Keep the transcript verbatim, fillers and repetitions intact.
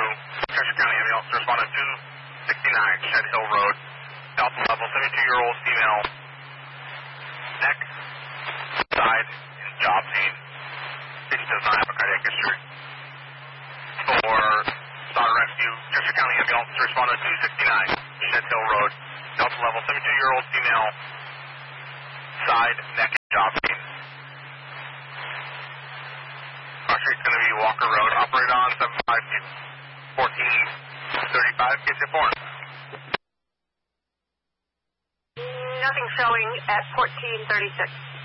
Cheshire County ambulance to respond to two sixty-nine Shed Hill Road. Delta level, seventy-two-year-old female. Neck, side, and job scene. Patient does not have a cardiac history. For Star Rescue, Cheshire County ambulance to respond to two sixty-nine Shed Hill Road. Delta level, seventy-two-year-old female. Side, neck, and job scene. Our street's going to be Walker Road. Operate on seven five fourteen thirty-five. K C four. Nothing showing at fourteen thirty-six.